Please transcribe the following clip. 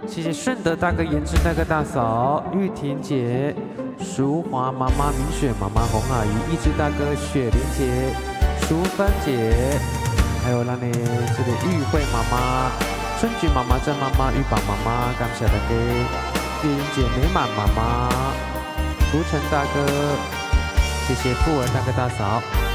谢谢顺德大哥、颜值大哥大嫂、玉婷姐、淑华妈妈、明雪妈妈、洪阿姨、一枝大哥、雪玲姐、淑芬姐，还有咱的这个玉慧妈妈、春菊妈妈、郑妈妈、玉宝妈妈，感谢大家，月英姐、美满妈妈、涂晨大哥，谢谢富儿大哥大嫂。